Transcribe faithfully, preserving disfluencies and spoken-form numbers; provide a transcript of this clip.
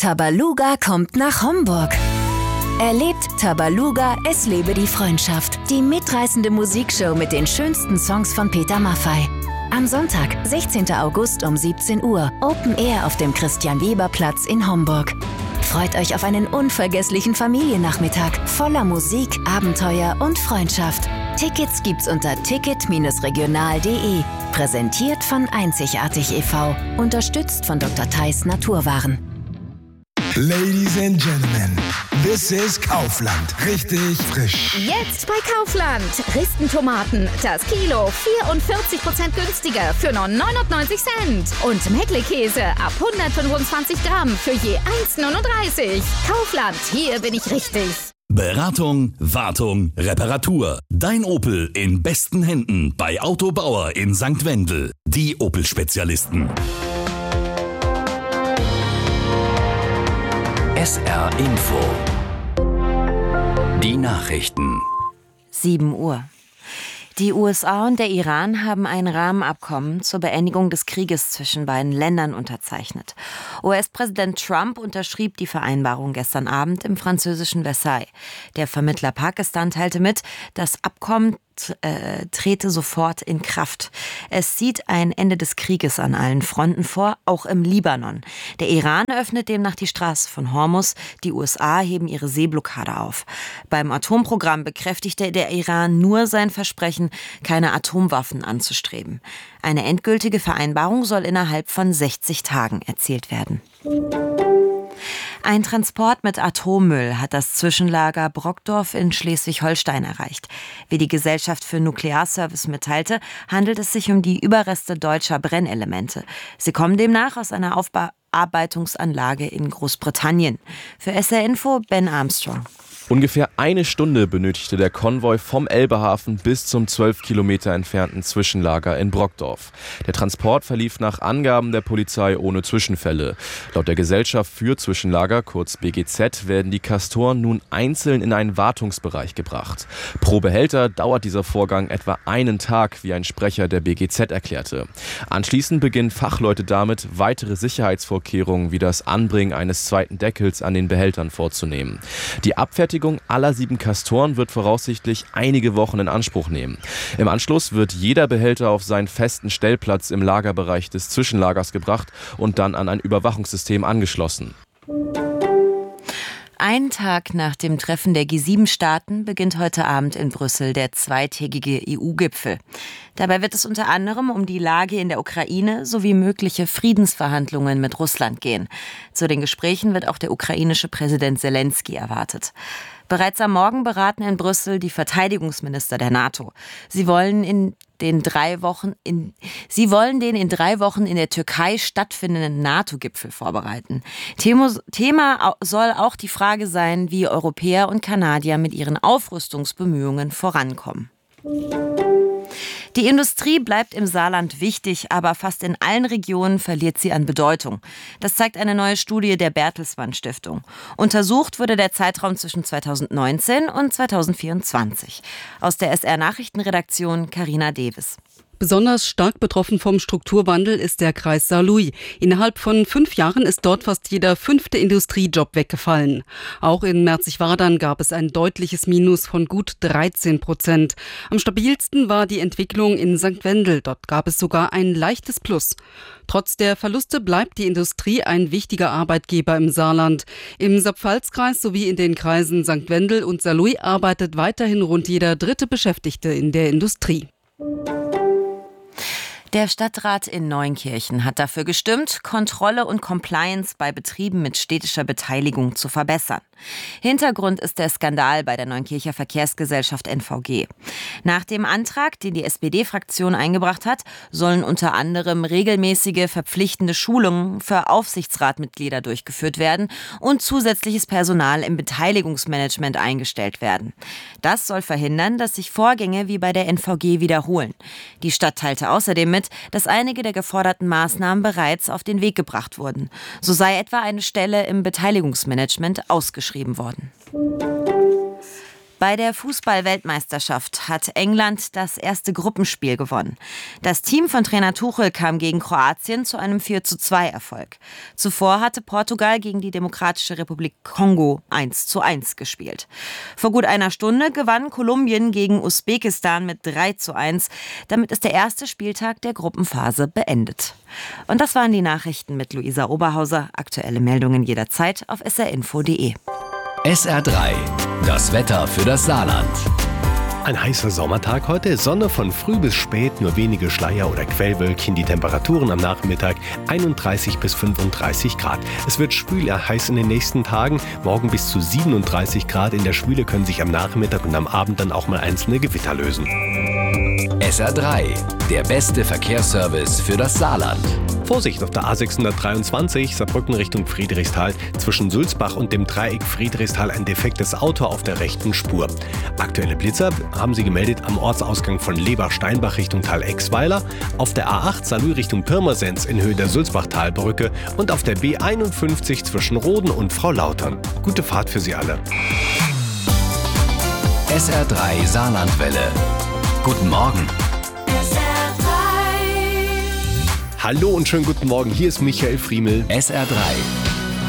Tabaluga kommt nach Homburg. Erlebt Tabaluga, es lebe die Freundschaft. Die mitreißende Musikshow mit den schönsten Songs von Peter Maffay. Am Sonntag, sechzehnten August um siebzehn Uhr, Open Air auf dem Christian-Weber-Platz in Homburg. Freut euch auf einen unvergesslichen Familiennachmittag voller Musik, Abenteuer und Freundschaft. Tickets gibt's unter ticket Bindestrich regional punkt de. Präsentiert von Einzigartig e V Unterstützt von Doktor Theis Naturwaren. Ladies and Gentlemen, this is Kaufland. Richtig frisch. Jetzt bei Kaufland. Ristentomaten. Das Kilo vierundvierzig Prozent günstiger für nur neunundneunzig Cent. Und Meckle-Käse ab hundertfünfundzwanzig Gramm für je eins Komma neununddreißig. Kaufland, hier bin ich richtig. Beratung, Wartung, Reparatur. Dein Opel in besten Händen bei Auto Bauer in Sankt Wendel. Die Opel-Spezialisten. S R Info. Die Nachrichten. sieben Uhr. Die U S A und der Iran haben ein Rahmenabkommen zur Beendigung des Krieges zwischen beiden Ländern unterzeichnet. U S-Präsident Trump unterschrieb die Vereinbarung gestern Abend im französischen Versailles. Der Vermittler Pakistan teilte mit, das Abkommen Äh, trete sofort in Kraft. Es sieht ein Ende des Krieges an allen Fronten vor, auch im Libanon. Der Iran öffnet demnach die Straße von Hormuz, die U S A heben ihre Seeblockade auf. Beim Atomprogramm bekräftigte der Iran nur sein Versprechen, keine Atomwaffen anzustreben. Eine endgültige Vereinbarung soll innerhalb von sechzig Tagen erzielt werden. Ein Transport mit Atommüll hat das Zwischenlager Brockdorf in Schleswig-Holstein erreicht. Wie die Gesellschaft für Nuklearservice mitteilte, handelt es sich um die Überreste deutscher Brennelemente. Sie kommen demnach aus einer Aufbearbeitungsanlage in Großbritannien. Für S R Info Ben Armstrong. Ungefähr eine Stunde benötigte der Konvoi vom Elbehafen bis zum zwölf Kilometer entfernten Zwischenlager in Brockdorf. Der Transport verlief nach Angaben der Polizei ohne Zwischenfälle. Laut der Gesellschaft für Zwischenlager, kurz B G Z, werden die Castoren nun einzeln in einen Wartungsbereich gebracht. Pro Behälter dauert dieser Vorgang etwa einen Tag, wie ein Sprecher der B G Z erklärte. Anschließend beginnen Fachleute damit, weitere Sicherheitsvorkehrungen wie das Anbringen eines zweiten Deckels an den Behältern vorzunehmen. Die Abfertigung aller sieben Castoren wird voraussichtlich einige Wochen in Anspruch nehmen. Im Anschluss wird jeder Behälter auf seinen festen Stellplatz im Lagerbereich des Zwischenlagers gebracht und dann an ein Überwachungssystem angeschlossen. Ein Tag nach dem Treffen der G sieben Staaten beginnt heute Abend in Brüssel der zweitägige E U-Gipfel. Dabei wird es unter anderem um die Lage in der Ukraine sowie mögliche Friedensverhandlungen mit Russland gehen. Zu den Gesprächen wird auch der ukrainische Präsident Zelensky erwartet. Bereits am Morgen beraten in Brüssel die Verteidigungsminister der NATO. Sie wollen in den drei Wochen in, sie wollen den in drei Wochen in der Türkei stattfindenden NATO-Gipfel vorbereiten. Thema, Thema soll auch die Frage sein, wie Europäer und Kanadier mit ihren Aufrüstungsbemühungen vorankommen. Die Industrie bleibt im Saarland wichtig, aber fast in allen Regionen verliert sie an Bedeutung. Das zeigt eine neue Studie der Bertelsmann Stiftung. Untersucht wurde der Zeitraum zwischen zweitausendneunzehn und zweitausendvierundzwanzig. Aus der S R-Nachrichtenredaktion Carina Deves. Besonders stark betroffen vom Strukturwandel ist der Kreis Saarlouis. Innerhalb von fünf Jahren ist dort fast jeder fünfte Industriejob weggefallen. Auch in Merzig-Wadern gab es ein deutliches Minus von gut dreizehn Prozent. Am stabilsten war die Entwicklung in Sankt Wendel. Dort gab es sogar ein leichtes Plus. Trotz der Verluste bleibt die Industrie ein wichtiger Arbeitgeber im Saarland. Im Saar-Pfalz-Kreis sowie in den Kreisen Sankt Wendel und Saarlouis arbeitet weiterhin rund jeder dritte Beschäftigte in der Industrie. Der Stadtrat in Neunkirchen hat dafür gestimmt, Kontrolle und Compliance bei Betrieben mit städtischer Beteiligung zu verbessern. Hintergrund ist der Skandal bei der Neunkircher Verkehrsgesellschaft N V G. Nach dem Antrag, den die S P D-Fraktion eingebracht hat, sollen unter anderem regelmäßige verpflichtende Schulungen für Aufsichtsratmitglieder durchgeführt werden und zusätzliches Personal im Beteiligungsmanagement eingestellt werden. Das soll verhindern, dass sich Vorgänge wie bei der N V G wiederholen. Die Stadt teilte außerdem mit, dass einige der geforderten Maßnahmen bereits auf den Weg gebracht wurden. So sei etwa eine Stelle im Beteiligungsmanagement ausgeschrieben worden. Bei der Fußball-Weltmeisterschaft hat England das erste Gruppenspiel gewonnen. Das Team von Trainer Tuchel kam gegen Kroatien zu einem vier zu zwei Erfolg. Zuvor hatte Portugal gegen die Demokratische Republik Kongo eins zu eins gespielt. Vor gut einer Stunde gewann Kolumbien gegen Usbekistan mit drei zu eins. Damit ist der erste Spieltag der Gruppenphase beendet. Und das waren die Nachrichten mit Luisa Oberhauser. Aktuelle Meldungen jederzeit auf s r info punkt d e. S R drei, das Wetter für das Saarland. Ein heißer Sommertag heute, Sonne von früh bis spät, nur wenige Schleier- oder Quellwölkchen, die Temperaturen am Nachmittag einunddreißig bis fünfunddreißig Grad. Es wird schwül heiß in den nächsten Tagen, morgen bis zu siebenunddreißig Grad. In der Schwüle können sich am Nachmittag und am Abend dann auch mal einzelne Gewitter lösen. S R drei, der beste Verkehrsservice für das Saarland. Vorsicht auf der A sechshundertdreiundzwanzig, Saarbrücken Richtung Friedrichsthal. Zwischen Sulzbach und dem Dreieck Friedrichsthal ein defektes Auto auf der rechten Spur. Aktuelle Blitzer haben sie gemeldet am Ortsausgang von Lebach-Steinbach Richtung Thalexweiler, auf der A acht Saarlouis Richtung Pirmasens in Höhe der Sulzbachtalbrücke und auf der B einundfünfzig zwischen Roden und Frau Lautern. Gute Fahrt für Sie alle. S R drei Saarlandwelle. Guten Morgen. Hallo und schönen guten Morgen, hier ist Michael Friemel. S R drei.